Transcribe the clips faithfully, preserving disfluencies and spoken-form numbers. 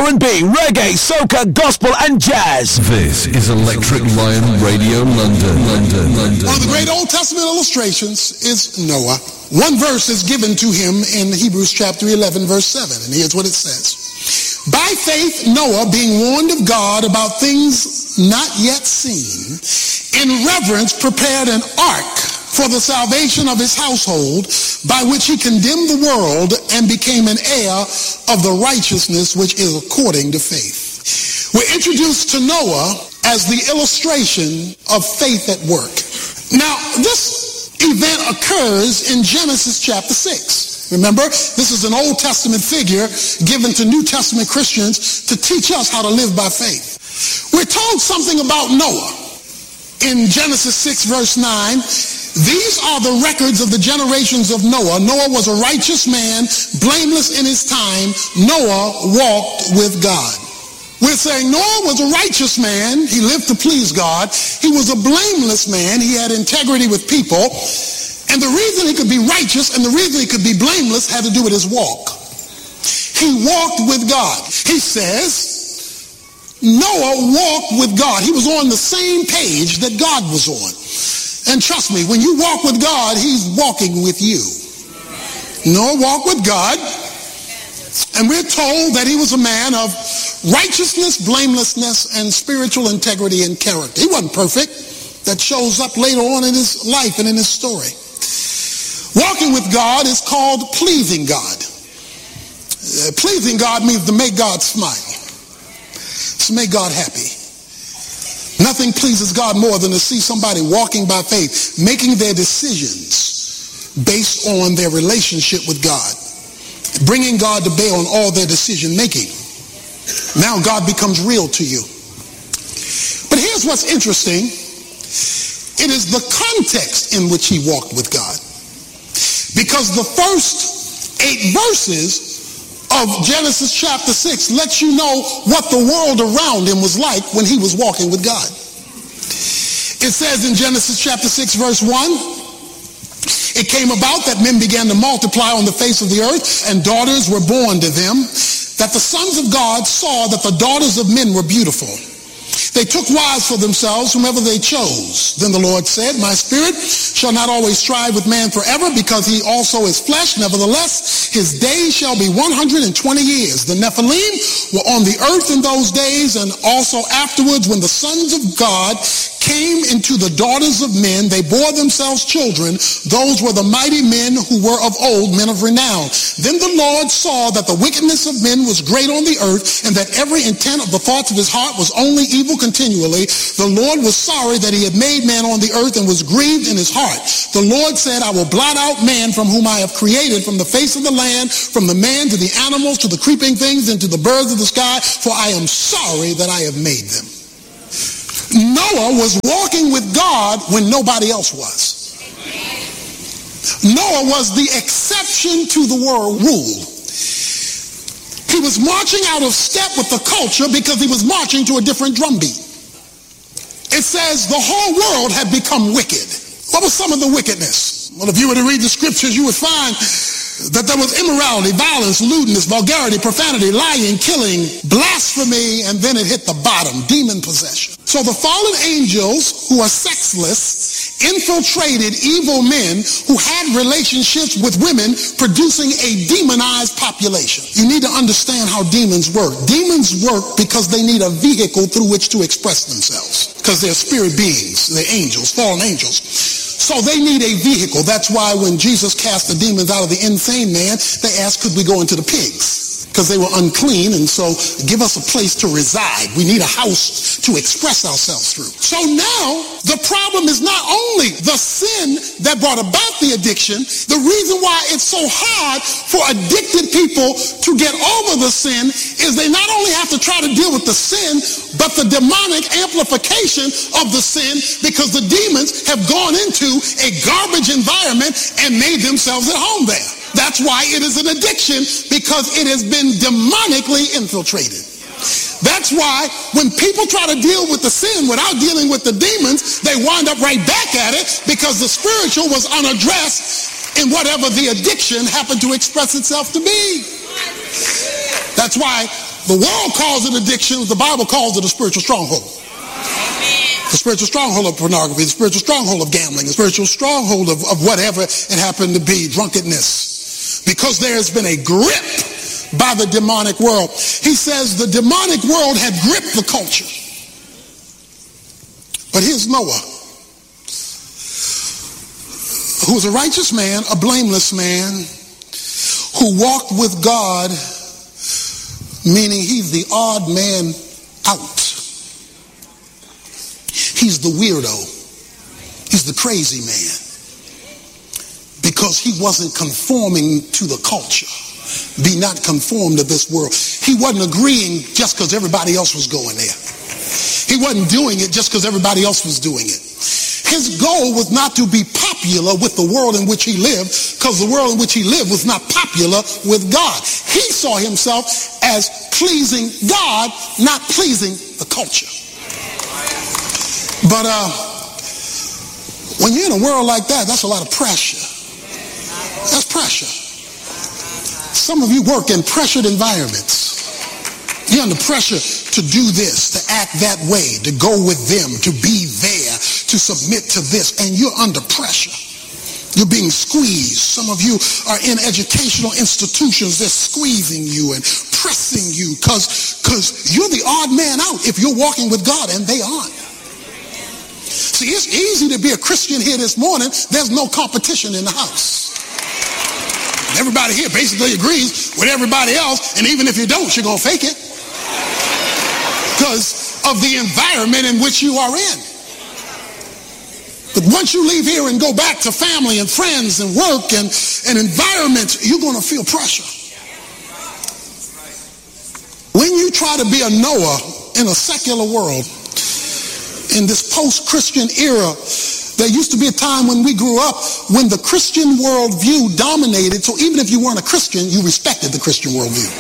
and B, reggae, soca, gospel and jazz. This is Electric Lion Radio London, London, London. One of the great Old Testament illustrations is Noah. One verse is given to him in Hebrews chapter eleven, verse seven, and here's what it says. By faith, Noah, being warned of God about things not yet seen, in reverence prepared an ark for the salvation of his household, by which he condemned the world and became an heir of the righteousness which is according to faith. We're introduced to Noah as the illustration of faith at work. Now, this event occurs in Genesis chapter six. Remember, this is an Old Testament figure given to New Testament Christians to teach us how to live by faith. We're told something about Noah in Genesis six, verse nine. These are the records of the generations of Noah. Noah was a righteous man, blameless in his time. Noah walked with God. We're saying Noah was a righteous man. He lived to please God. He was a blameless man. He had integrity with people. And the reason he could be righteous and the reason he could be blameless had to do with his walk. He walked with God. He says Noah walked with God. He was on the same page that God was on. And trust me, when you walk with God, he's walking with you. Noah walked with God, and we're told that he was a man of righteousness, blamelessness, and spiritual integrity and character. He wasn't perfect. That shows up later on in his life and in his story. Walking with God is called pleasing God. Uh, pleasing God means to make God smile, to make God happy. Nothing pleases God more than to see somebody walking by faith, making their decisions based on their relationship with God, bringing God to bear on all their decision making. Now God becomes real to you. But here's what's interesting. It is the context in which he walked with God. Because the first eight verses of Genesis chapter six lets you know what the world around him was like when he was walking with God. It says in Genesis chapter six, verse one, it came about that men began to multiply on the face of the earth, and daughters were born to them, that the sons of God saw that the daughters of men were beautiful. They took wives for themselves, whomever they chose. Then the Lord said, my spirit shall not always strive with man forever, because he also is flesh. Nevertheless, his days shall be one hundred twenty years. The Nephilim were on the earth in those days, and also afterwards when the sons of God came into the daughters of men, they bore themselves children. Those were the mighty men who were of old, men of renown. Then the Lord saw that the wickedness of men was great on the earth, and that every intent of the thoughts of his heart was only evil continually. The Lord was sorry that he had made man on the earth, and was grieved in his heart. The Lord said, I will blot out man from whom I have created, from the face of the land, from the man to the animals, to the creeping things, and to the birds of the sky, for I am sorry that I have made them. Noah was walking with God when nobody else was. Noah was the exception to the world rule. He was marching out of step with the culture because he was marching to a different drumbeat. It says the whole world had become wicked. What was some of the wickedness? Well, if you were to read the scriptures, you would find that there was immorality, violence, lewdness, vulgarity, profanity, lying, killing, blasphemy, and then it hit the bottom, demon possession. So the fallen angels, who are sexless, infiltrated evil men who had relationships with women, producing a demonized population. You need to understand how demons work. Demons work because they need a vehicle through which to express themselves, because they're spirit beings, they're angels, fallen angels. So they need a vehicle. That's why when Jesus cast the demons out of the insane man, they asked, could we go into the pigs? Because they were unclean, and so give us a place to reside. We need a house to express ourselves through. So now the problem is not only the sin that brought about the addiction. The reason why it's so hard for addicted people to get over the sin is they not only have to try to deal with the sin, but the demonic amplification of the sin, because the demons have gone into a garbage environment and made themselves at home there. That's why it is an addiction, because it has been demonically infiltrated. That's why when people try to deal with the sin without dealing with the demons, they wind up right back at it, because the spiritual was unaddressed in whatever the addiction happened to express itself to be. That's why the world calls it addictions. The Bible calls it a spiritual stronghold. The spiritual stronghold of pornography, the spiritual stronghold of gambling, the spiritual stronghold of, of whatever it happened to be, drunkenness. Because there has been a grip by the demonic world. He says the demonic world had gripped the culture. But here's Noah, who was a righteous man, a blameless man, who walked with God, meaning he's the odd man out. He's the weirdo. He's the crazy man. Because he wasn't conforming to the culture. Be not conformed to this world. He wasn't agreeing just because everybody else was going there. He wasn't doing it just because everybody else was doing it. His goal was not to be popular with the world in which he lived, because the world in which he lived was not popular with God. He saw himself as pleasing God, not pleasing the culture. But uh, when you're in a world like that, that's a lot of pressure. That's pressure. Some of you work in pressured environments. You're under pressure to do this, to act that way, to go with them, to be there, to submit to this, and you're under pressure. You're being squeezed. Some of you are in educational institutions. They're squeezing you and pressing you because because you're the odd man out if you're walking with God, and they aren't. See, it's easy to be a Christian here this morning. There's no competition in the house. Everybody here basically agrees with everybody else, and even if you don't, you're going to fake it because of the environment in which you are in. But once you leave here and go back to family and friends and work and, and environment, you're going to feel pressure. When you try to be a Noah in a secular world, in this post-Christian era, there used to be a time when we grew up when the Christian worldview dominated, so even if you weren't a Christian, you respected the Christian worldview.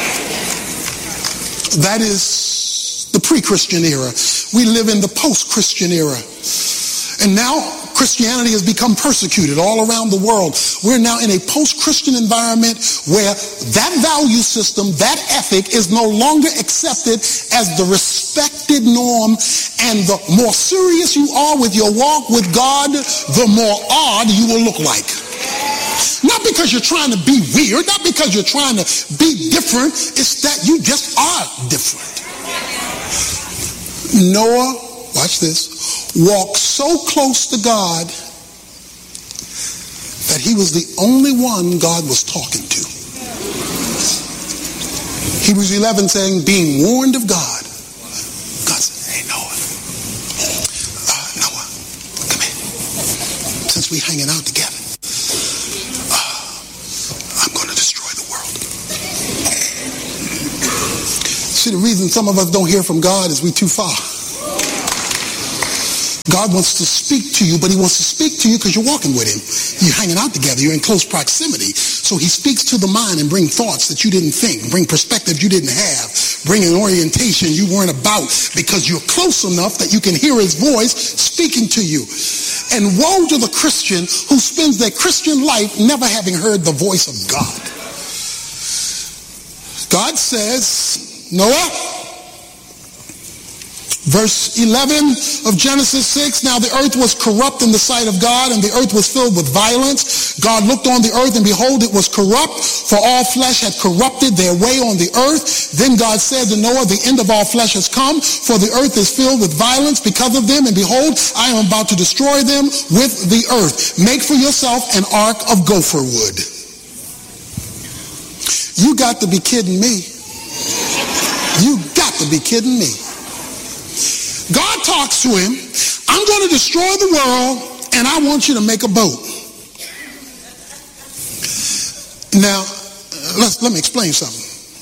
That is the pre-Christian era. We live in the post-Christian era. And now Christianity has become persecuted all around the world. We're now in a post-Christian environment where that value system, that ethic is no longer accepted as the respected norm, and the more serious you are with your walk with God, the more odd you will look like. Not because you're trying to be weird, not because you're trying to be different, it's that you just are different. Noah, watch this, walked so close to God that he was the only one God was talking to. Hebrews eleven saying, being warned of God. God said, hey, Noah, uh, Noah, come here. Since we're hanging out together, uh, I'm going to destroy the world. See, the reason some of us don't hear from God is we're too far. God wants to speak to you, but he wants to speak to you because you're walking with him. You're hanging out together. You're in close proximity. So he speaks to the mind and bring thoughts that you didn't think, bring perspectives you didn't have, bring an orientation you weren't about, because you're close enough that you can hear his voice speaking to you. And woe to the Christian who spends their Christian life never having heard the voice of God. God says, Noah, verse eleven of Genesis six, now the earth was corrupt in the sight of God, and the earth was filled with violence. God looked on the earth, and behold, it was corrupt, for all flesh had corrupted their way on the earth. Then God said to Noah, the end of all flesh has come, for the earth is filled with violence because of them, and behold, I am about to destroy them with the earth. Make for yourself an ark of gopher wood. You got to be kidding me. You got to be kidding me. God talks to him, I'm going to destroy the world, and I want you to make a boat. Now, let's, let me explain something.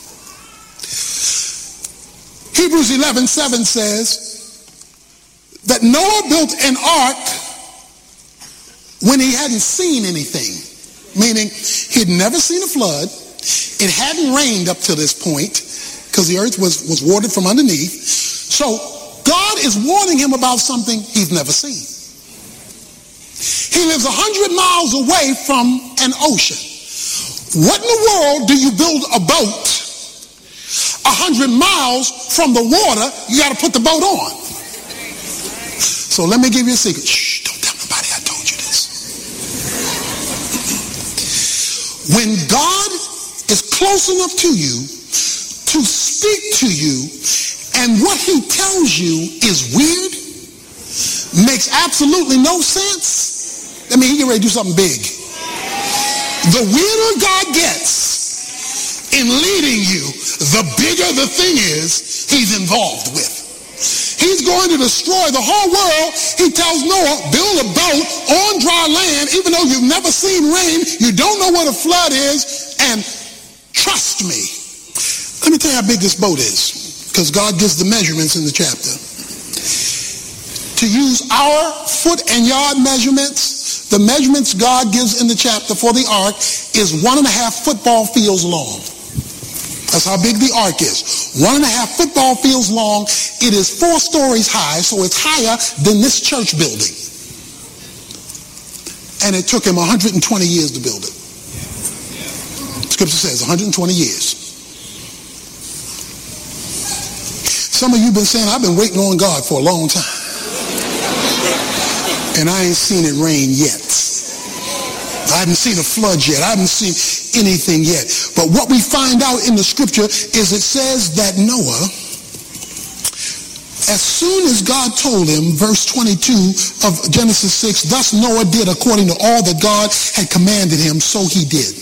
Hebrews eleven seven says that Noah built an ark when he hadn't seen anything, meaning he'd never seen a flood. It hadn't rained up to this point because the earth was, was watered from underneath. So God is warning him about something he's never seen. He lives a hundred miles away from an ocean. What in the world do you build a boat a hundred miles from the water, you got to put the boat on. So let me give you a secret. Shh, don't tell nobody I told you this. When God is close enough to you to speak to you, and what he tells you is weird, makes absolutely no sense, I mean, he get ready to do something big. The weirder God gets in leading you, the bigger the thing is he's involved with. He's going to destroy the whole world. He tells Noah, build a boat on dry land, even though you've never seen rain, you don't know what a flood is, and trust me. Let me tell you how big this boat is, because God gives the measurements in the chapter. To use our foot and yard measurements, the measurements God gives in the chapter for the ark is one and a half football fields long. That's how big the ark is. One and a half football fields long. It is four stories high, so it's higher than this church building. And it took him one hundred twenty years to build it. Scripture says one hundred twenty years. Some of you have been saying, I've been waiting on God for a long time. And I ain't seen it rain yet. I haven't seen a flood yet. I haven't seen anything yet. But what we find out in the scripture is it says that Noah, as soon as God told him, verse twenty-two of Genesis six, thus Noah did according to all that God had commanded him, so he did.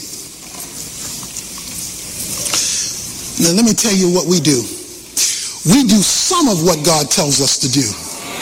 Now let me tell you what we do. We do some of what God tells us to do.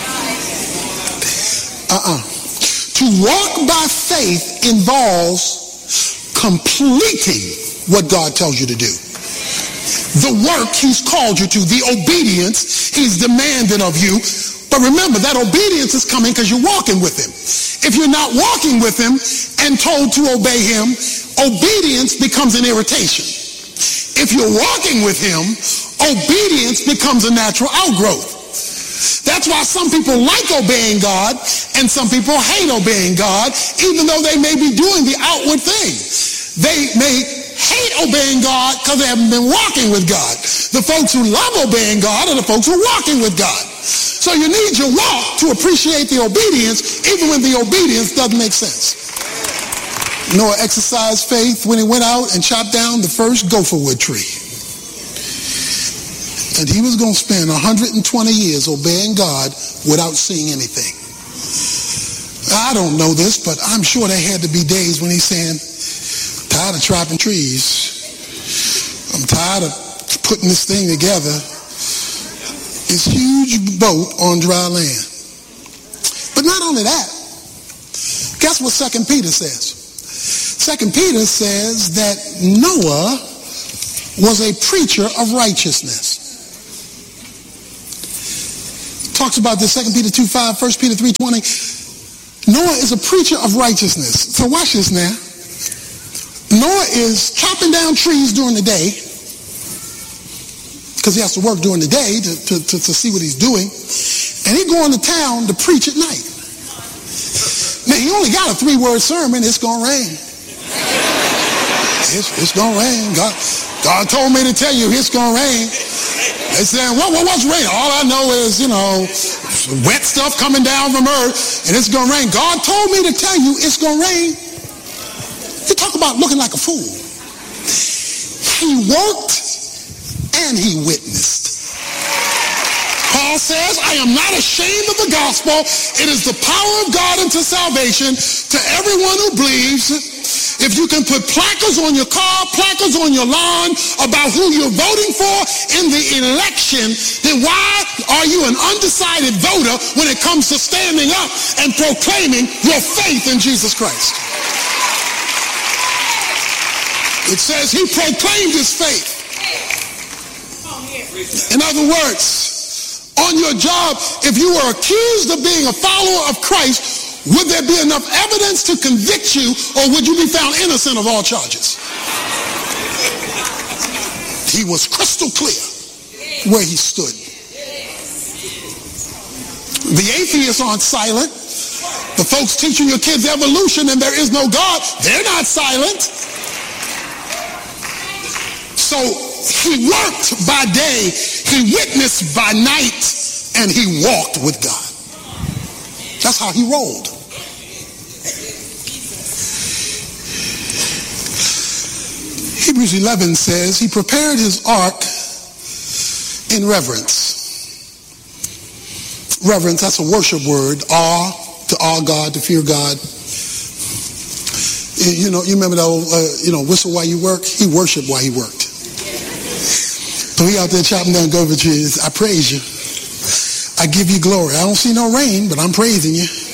Uh-uh. To walk by faith involves completing what God tells you to do. The work he's called you to, the obedience he's demanding of you. But remember, that obedience is coming because you're walking with him. If you're not walking with him and told to obey him, obedience becomes an irritation. If you're walking with him, obedience becomes a natural outgrowth. That's why some people like obeying God and some people hate obeying God, even though they may be doing the outward thing. They may hate obeying God because they haven't been walking with God. The folks who love obeying God are the folks who are walking with God. So you need your walk to appreciate the obedience, even when the obedience doesn't make sense. Noah exercised faith when he went out and chopped down the first gopher wood tree. And he was going to spend one hundred twenty years obeying God without seeing anything. I don't know this, but I'm sure there had to be days when he's saying, tired of chopping trees. I'm tired of putting this thing together. This huge boat on dry land. But not only that, guess what Second Peter says? Second Peter says that Noah was a preacher of righteousness. Talks about this, Second Peter two five, First Peter three twenty. Noah is a preacher of righteousness. So watch this now. Noah is chopping down trees during the day because he has to work during the day to, to, to, to see what he's doing. And he going to town to preach at night. Now, he only got a three-word sermon, it's going to rain. It's, it's going to rain. God, God told me to tell you it's going to rain. They said, what, what, what's rain? All I know is, you know, wet stuff coming down from earth, and it's going to rain. God told me to tell you it's going to rain. You talk about looking like a fool. He worked and he witnessed. Paul says, I am not ashamed of the gospel. It is the power of God unto salvation to everyone who believes. If you can put placards on your car, placards on your lawn about who you're voting for in the election, then why are you an undecided voter when it comes to standing up and proclaiming your faith in Jesus Christ? It says he proclaimed his faith. In other words, on your job, if you were accused of being a follower of Christ, would there be enough evidence to convict you, or would you be found innocent of all charges? He was crystal clear where he stood. The atheists aren't silent. The folks teaching your kids evolution and there is no God, they're not silent. So he worked by day, he witnessed by night, and he walked with God. That's how he rolled. Hebrews eleven says he prepared his ark in reverence. Reverence, that's a worship word. Awe, to awe God, to fear God. You know, you remember that old, uh, you know, whistle while you work? He worshiped while he worked. So he out there chopping down garbage trees. I praise you. I give you glory. I don't see no rain, but I'm praising you.